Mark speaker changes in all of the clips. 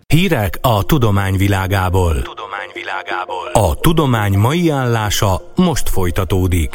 Speaker 1: Hírek a tudomány világából. A tudomány mai állása most folytatódik.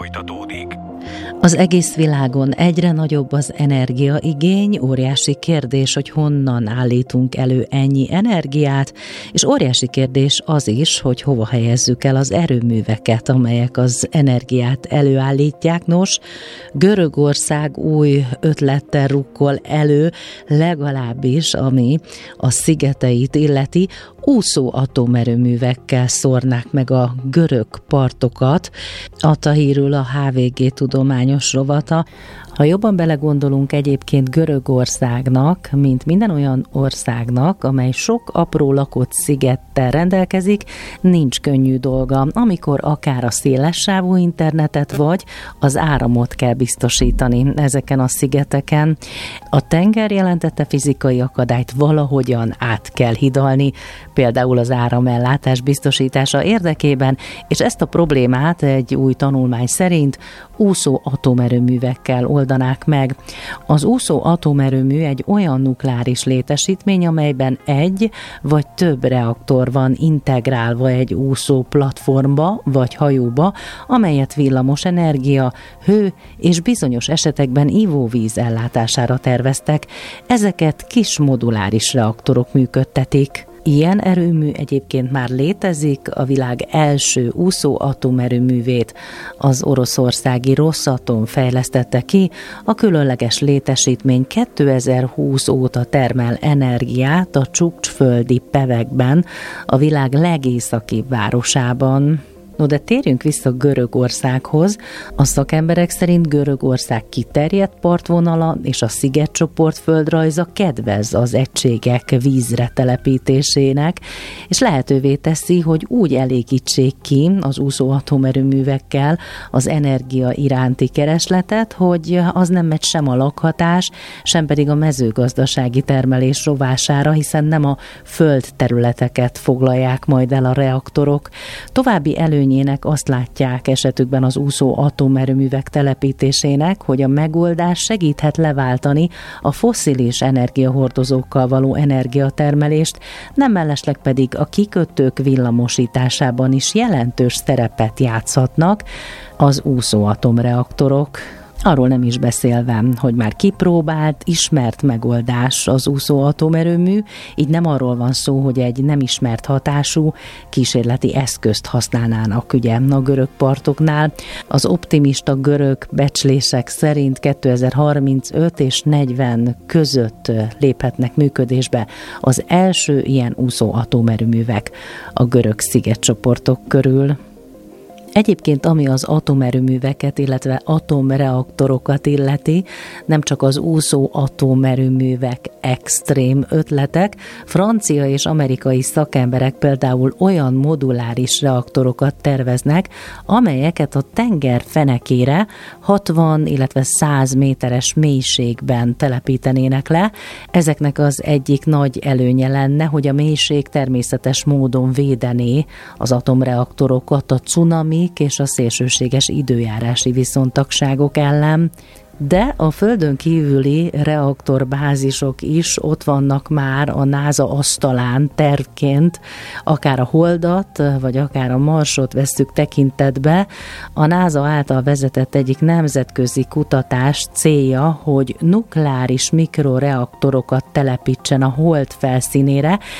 Speaker 2: Az egész világon egyre nagyobb az energiaigény, óriási kérdés, hogy honnan állítunk elő ennyi energiát, és óriási kérdés az is, hogy hova helyezzük el az erőműveket, amelyek az energiát előállítják. Nos, Görögország új ötlettel rukkol elő, legalábbis ami a szigeteit illeti, úszó atomerőművekkel szórnák meg a görög partokat, adta hírül a HVG tudományos rovata. Ha jobban belegondolunk, egyébként Görögországnak, mint minden olyan országnak, amely sok apró lakott szigettel rendelkezik, nincs könnyű dolga, amikor akár a szélessávú internetet vagy az áramot kell biztosítani ezeken a szigeteken. A tenger jelentette fizikai akadályt valahogyan át kell hidalni, például az áramellátás biztosítása érdekében, és ezt a problémát egy új tanulmány szerint úszó atomerőművekkel oldanák meg. Az úszó atomerőmű egy olyan nukleáris létesítmény, amelyben egy vagy több reaktor van integrálva egy úszó platformba vagy hajóba, amelyet villamos energia, hő és bizonyos esetekben ivóvíz ellátására terveztek. Ezeket kis moduláris reaktorok működtetik. Ilyen erőmű egyébként már létezik, a világ első úszó atomerőművét az oroszországi Rosatom fejlesztette ki, a különleges létesítmény 2020 óta termel energiát a Csukcsföldi Pevekben, a világ legészakibb városában. No, de térjünk vissza Görögországhoz. A szakemberek szerint Görögország kiterjedt partvonala és a szigetcsoport földrajza kedvez az egységek vízre telepítésének, és lehetővé teszi, hogy úgy elégítsék ki az úszó atomerőművekkel az energia iránti keresletet, hogy az nem megy sem a lakhatás, sem pedig a mezőgazdasági termelés rovására, hiszen nem a földterületeket foglalják majd el a reaktorok. További előnyének azt látják esetükben az úszó atomerőművek telepítésének, hogy a megoldás segíthet leváltani a fosszilis energiahordozókkal való energiatermelést, nem mellesleg pedig a kikötők villamosításában is jelentős szerepet játszhatnak az úszó atomreaktorok. Arról nem is beszélve, hogy már kipróbált, ismert megoldás az úszó atomerőmű, így nem arról van szó, hogy egy nem ismert hatású kísérleti eszközt használnának ugye a görög partoknál. Az optimista görög becslések szerint 2035 és 40 között léphetnek működésbe az első ilyen úszó atomerőművek a görög szigetcsoportok körül. Egyébként, ami az atomerőműveket, illetve atomreaktorokat illeti, nem csak az úszó atomerőművek extrém ötletek, francia és amerikai szakemberek például olyan moduláris reaktorokat terveznek, amelyeket a tenger fenekére 60, illetve 100 méteres mélységben telepítenének le. Ezeknek az egyik nagy előnye lenne, hogy a mélység természetes módon védené az atomreaktorokat a cunami és a szélsőséges időjárási viszontagságok ellen. De a földön kívüli reaktorbázisok is ott vannak már a NASA asztalán tervként, akár a Holdat, vagy akár a Marsot vesszük tekintetbe. A NASA által vezetett egyik nemzetközi kutatás célja, hogy nukleáris mikroreaktorokat telepítsen a Hold felszínére,